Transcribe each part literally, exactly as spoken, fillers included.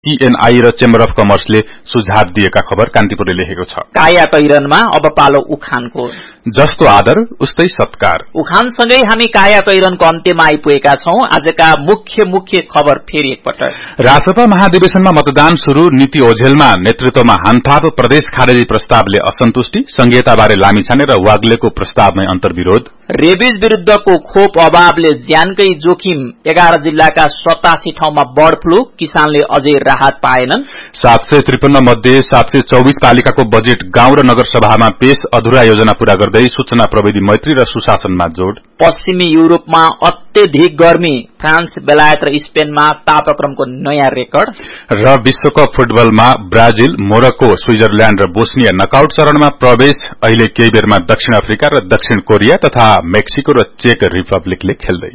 टीएनआई र chamber of कमर्सले सुझाव दिएका खबर कान्तिपुरले लेखेको छ। काया कैरनमा अब पालो उखानको। जस्तो आदर उस्तै सत्कार। उखानसँगै हामी काया कैरनको अन्त्यमा आइपुगेका छौं। आजका मुख्य मुख्य खबर फेरि एकपटक। रासपा महाधिवेशनमा मतदान शुरू, नीति ओझेलमा नेतृत्वमा हानथाप, प्रदेश खारेजी प्रस्तावले असन्तुष्टि, संहिताबारे लामिछाने र वाग्लेको प्रस्तावमै अन्तर्विरोध। रेबिज विरुद्धको खोप अभावले ज्यानकै जोखिम, एघार जिल्लाका सतासी ठाउँमा बर्ड फ्लू, किसानले अझै राहत पाएनन्। सात सय त्रिपन्न मध्ये सात सय चौबिस पालिकाको बजेट गाउँ र नगरसभामा पेश, अधुरा योजना पूरा गर्दै सूचना प्रविधि मैत्री र सुशासनमा जोड़। पश्चिमी युरोपमा अत्यधिक गर्मी, फ्रान्स, बेलायत र स्पेनमा तापक्रमको नयाँ रेकर्ड। र विश्वकप फुटबलमा ब्राजिल, मोरक्को, स्विजरल्याण्ड र बोस्निया नकआउट चरणमा प्रवेश। अहिले केही बेरमा दक्षिण अफ्रिका र दक्षिण कोरिया तथा मेक्सिको र चेक रिपब्लिकले खेल्दै।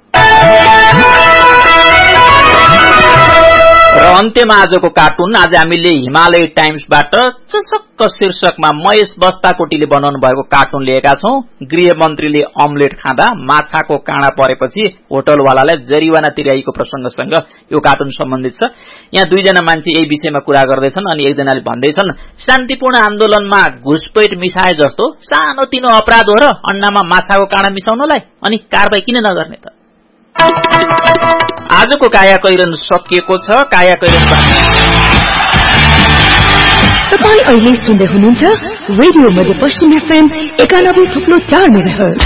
र अन्त्यमा आजको कार्टुन। आज हामीले हिमालय टाइम्सबाट चसक्क शीर्षकमा महेश बस्ताकोटीले बनाउनु भएको कार्टुन लिएका छौं। गृहमन्त्रीले अमलेट खाँदा माछाको काँडा परेपछि होटलवालालाई जरिवाना तिर्याएको प्रसंगसँग यो कार्टुन सम्बन्धित छ। यहाँ दुईजना मान्छे यही विषयमा कुरा गर्दैछन् अनि एकजनाले भन्दैछन्, शान्तिपूर्ण आन्दोलनमा घुसपैठ मिसाए जस्तो सानोतिनो अपराध हो र अन्डामा माछाको काँडा मिसाउनलाई, अनि कारबाही किन नगर्ने त? आजको काया कैरन सकिएको छ। काया कैरन तपाईं अहिले सुन्दै हुनुहुन्छ रेडियो मध्यपश्चिम एफएम एकानब्बे थुप्लो चार मेगाहर्ज।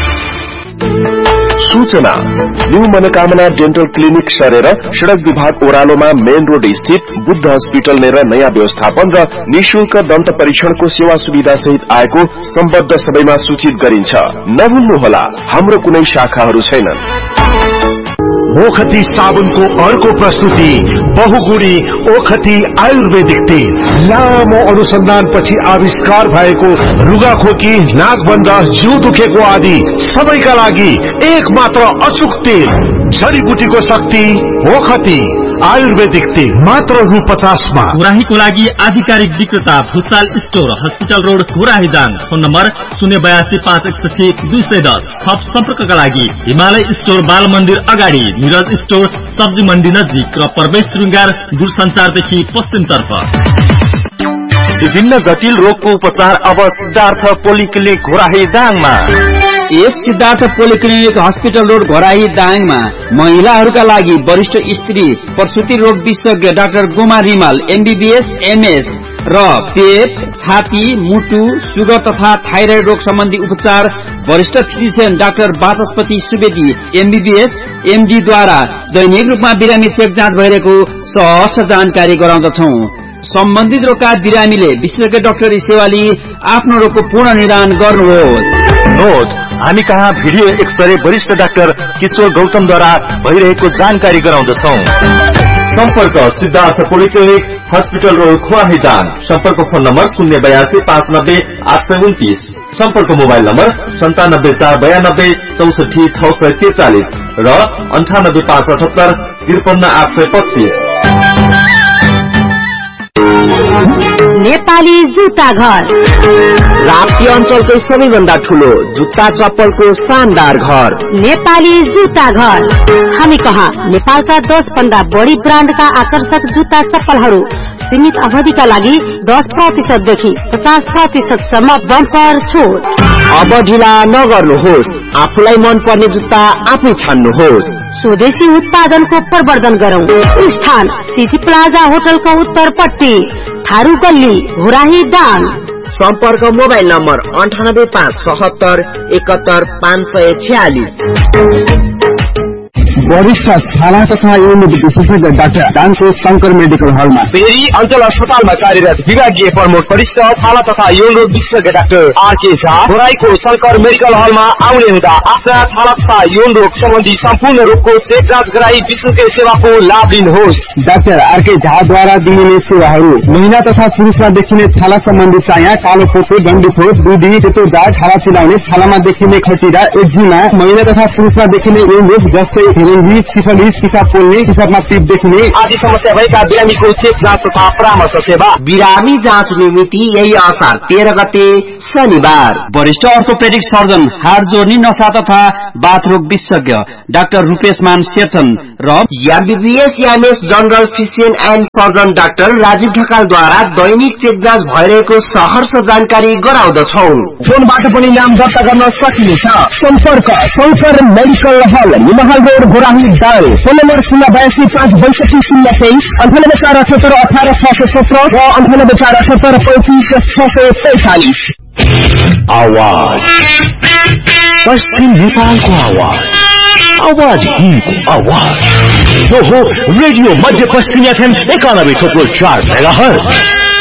सूचना, न्यू मनोकामना डेन्टल क्लिनिक सरेर सड़क विभाग ओह्रालोमा मेन रोड स्थित बुद्ध हस्पिटल लिएर नयाँ व्यवस्थापन र निशुल्क दन्त परीक्षणको सेवा सुविधा सहित आएको सम्बद्ध सबैमा सूचित गरिन्छ। नभुल्नुहोला, हाम्रो कुनै शाखाहरू छैनन्। ओखती साबुनको अर्को प्रस्तुति बहुगुणी ओखती आयुर्वेदिक तेल। लामो अनुसन्धानपछि आविष्कार भएको रुगाखोकी, नाकबन्द, जिउ दुखेको आदि सबैका लागि एक मात्र अचुक तेल। जडीबुटीको शक्ति ओखती आयुर्वेदिक तेल, मात्र रु पचासमा। घोराहीको लागि आधिकारिक विक्रेता Bhusal store, hospital road, Ghorahi Dang. Phone number शून्य बयासी पाँच एकसठी दुई सय दस। थप सम्पर्कका लागि हिमालय स्टोर, बाल मन्दिर अगाडि, निरज स्टोर, सब्जी मण्डी नजिक र प्रवेश श्रृंगार दूरसञ्चारदेखि पश्चिमतर्फ। विभिन्न जटिल रोगको उपचार अब सिद्धार्थ पोलिक्लिनिक घोराही दाङमा। यस Siddhartha polyclinic hospital road Ghorahi दाङमा महिलाहरूका लागि वरिष्ठ स्त्री प्रसुति रोग विशेषज्ञ doctor Goma Rimal MBBS MS र पेट, छाती, मुटु, सुगर तथा थाइराइड रोग सम्बन्धी उपचार वरिष्ठ फिजिशियन डाक्टर वाचस्पति सुवेदी एमबीबीएस एमडी द्वारा दैनिक रूपमा बिरामी चेक जाँच भइरहेको सहज जानकारी गराउँदछौ। सम्बन्धित रोगका बिरामीले विशेषज्ञ डाक्टरी सेवा लिई आफ्नो रोगको पूर्ण निदान गर्नुहोस्। नोट, हामी कहाँ भिडियो एक्सरे वरिष्ठ डाक्टर किशोर गौतमद्वारा भइरहेको जानकारी गराउँदछौ। सम्पर्क Siddhartha polyclinic hospital road खोराही Dang. सम्पर्क फोन नम्बर शून्य बयासी पाँच नब्बे आठ सय उन्तिस। सम्पर्क मोबाइल नम्बर सन्तानब्बे चार बयानब्बे चौसठी छ सय त्रिचालिस र अन्ठानब्बे पाँच अठहत्तर त्रिपन्न आठ सय पच्चीस। नेपाली जुत्ता घर, राप्ती अञ्चलकै सबैभन्दा ठूलो जुत्ता चप्पलको शानदार घर नेपाली जुत्ता घर। हामी कहाँ नेपालका दस भन्दा बढी ब्रान्डका आकर्षक जुत्ता चप्पलहरू सीमित अवधिका लागि दस प्रतिशत देखि पचास प्रतिशत सम्म बम्पर छुट। अब ढिला नगर्नुहोस्, आफूलाई मन पर्ने जुत्ता आफै छान्नुहोस्। स्वदेशी उत्पादनको प्रवर्धन गरौं। स्थान सिटी प्लाजा होटलको उत्तरपट्टि, थारू गल्ली, घोराही दाङ। सम्पर्क मोबाइल नम्बर अन्ठानब्बे पाँच सतहत्तर एकहत्तर पाँच सय छ्यालिस। वरिष्ठ छाला तथा यौन विशेषज्ञ डाक्टर दाङको शंकर मेडिकल हलमा। फेरि अञ्चल अस्पतालमा कार्यरत विभागीय प्रमुख वरिष्ठ छाला तथा यौन रोग विशेषज्ञ doctor RK Jha घोराहीको Shankar medical हलमा आउने हुँदा आफ्ना छाला तथा यौन रोग सम्बन्धी सम्पूर्ण रोगको चेक जाँच गराई विशेषज्ञ सेवाको लाभ लिनुहोस्। डाक्टर आरके झाद्वारा दिइने सेवाहरू महिला तथा पुरुषमा देखिने छाला सम्बन्धी चाया, कालो पोतो, डन्डीफोर, दुधी, सेतो दाग, छाला चिलाउने, छालामा देखिने खटिरा, एक्जिमा, महिला तथा पुरुषमा देखिने यौन रोग जस्तै एचआईभी सिफलिस पिसाब पोल्ने पिसाबमा टिप देखिने आदि समस्या भएका बिरामीको चेक जाँच तथा परामर्श सेवा। बिरामी जाँच्ने मिति यही असार तेह्र गते शनिबार। वरिष्ठ अर्थोपेडिक सर्जन हाड जोर्नी नसा तथा बाथरोग विशेषज्ञ डाक्टर रूपेशमान शेरचन र MBBS MS general physician and surgeon doctor Rajiv ढकालद्वारा Dainik check जाँच भइरहेको सहर्ष जानकारी गराउँदछौ। फोनबाट पनि नाम दर्ता गर्न सकिनेछ। सम्पर्क शंकर मेडिकल हल निमहाल रोड गोराही दाङ। फोन नम्बर शून्य बयासी पाँच बैसठी शून्य तेइस अन्ठानब्बे चार अठहत्तर अठार छ सय सत्र र अन्ठानब्बे चार अठहत्तर पैंतिस छ सय पैंतालिस। आवाज पश्चिम नेपालको आवाज आवाज हिन्दको आवाज यो हो रेडियो मध्य पश्चिम एफएम एकानब्बे थोप्लो चार मेगाहर्ज।